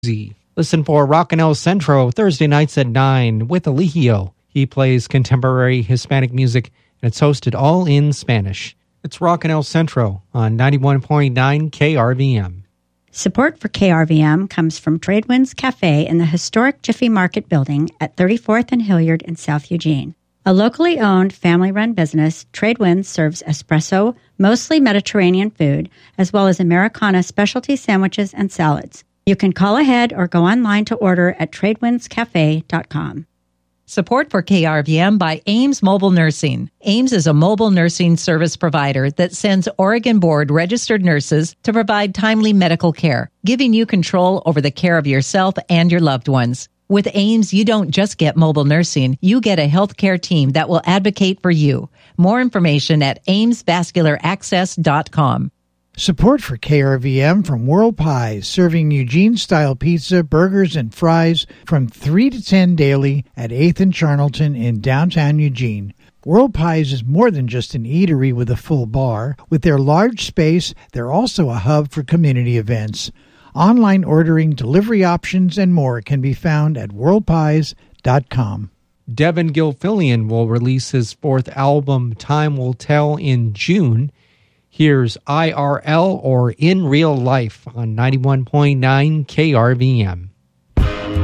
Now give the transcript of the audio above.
Listen for Rockin' El Centro Thursday nights at 9 with Eligio. He plays contemporary Hispanic music, and it's hosted all in Spanish. It's Rockin' El Centro on 91.9 KRVM. Support for KRVM comes from Tradewinds Cafe in the historic Jiffy Market building at 34th and Hilliard in South Eugene. A locally owned, family-run business, Tradewinds serves espresso, mostly Mediterranean food, as well as Americana specialty sandwiches and salads. You can call ahead or go online to order at tradewindscafe.com. Support for KRVM by Ames Mobile Nursing. Ames is a mobile nursing service provider that sends Oregon Board registered nurses to provide timely medical care, giving you control over the care of yourself and your loved ones. With Ames, you don't just get mobile nursing, you get a healthcare team that will advocate for you. More information at amesvascularaccess.com. Support for KRVM from World Pies, serving Eugene-style pizza, burgers, and fries from 3 to 10 daily at 8th and Charnelton in downtown Eugene. World Pies is more than just an eatery with a full bar. With their large space, they're also a hub for community events. Online ordering, delivery options, and more can be found at worldpies.com. Devin Gilfillian will release his fourth album, Time Will Tell, in June. Here's IRL, or In Real Life, on 91.9 KRVM.